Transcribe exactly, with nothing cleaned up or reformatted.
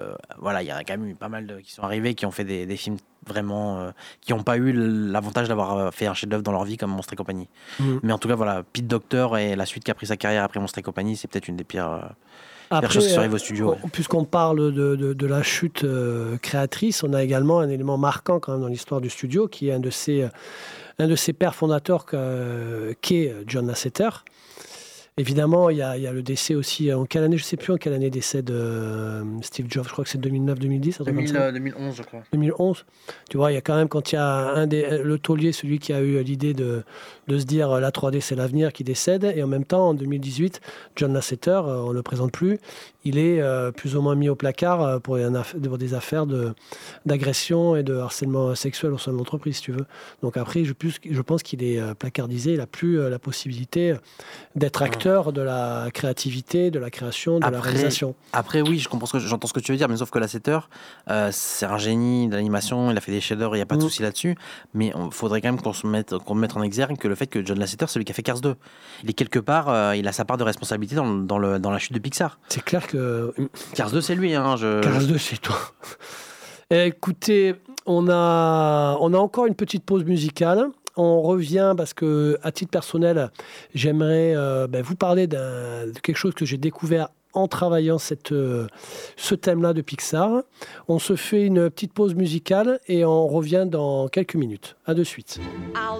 voilà, il y a quand même eu pas mal de qui sont arrivés, qui ont fait des des films vraiment, heu, qui ont pas eu l'avantage d'avoir, heu, fait un chef-d'œuvre dans leur vie comme Monstres et compagnie. Mmh. Mais en tout cas, voilà, Pete Docter et la suite qu'a pris sa carrière après Monstres et compagnie, c'est peut-être une des pires, heu, pires choses qui Après, sont heu, arrivées au studio, on ouais. puisqu'on parle de de de la chute, heu, créatrice, on a également un élément marquant quand même dans l'histoire du studio qui est un de ses, heu, un de ses pères fondateurs que qu'est John Lasseter. Évidemment, il y a il y a le décès aussi en quelle année? Je sais plus en quelle année décède, hem, Steve Jobs, je crois que c'est deux mille neuf-deux mille dix, un deux truc comme mille, ça? heu, deux mille onze, je crois. deux mille onze. Tu vois, il y a quand même quand il y a un des le taulier, celui qui a eu l'idée de de se dire: «La trois D, c'est l'avenir», qui décède et en même temps, en deux mille dix-huit, John Lasseter, heu, on le présente plus, il est, heu, plus ou moins mis au placard, heu, pour un aff pour des affaires de d'agression et de harcèlement sexuel au sein de l'entreprise, si tu veux. Donc après, je plus je pense qu'il est, heu, placardisé, il a plus, heu, la possibilité d'être Mmh. acteur de la créativité, de la création, de la Après réalisation. après oui, je comprends ce que j'entends ce que tu veux dire, mais sauf que Lasseter, heu, c'est un génie de l'animation, il a fait des chefs-d'œuvre, il y a pas de Mmh. souci là-dessus, mais on faudrait quand même qu'on se mette qu'on mette en exergue que le fait que John Lasseter, c'est lui qui a fait Cars deux. Et quelque part, heu, il a sa part de responsabilité dans dans le dans la chute de Pixar. C'est clair que, mmh, Cars deux, c'est lui, hein, je Cars deux, c'est toi. Écoutez, on a on a encore une petite pause musicale. On revient parce qu'à titre personnel, j'aimerais, heu, bah, vous parler d'un de quelque chose que j'ai découvert en travaillant cette, heu, ce thème-là de Pixar. On se fait une petite pause musicale et on revient dans quelques minutes. À de suite. I'll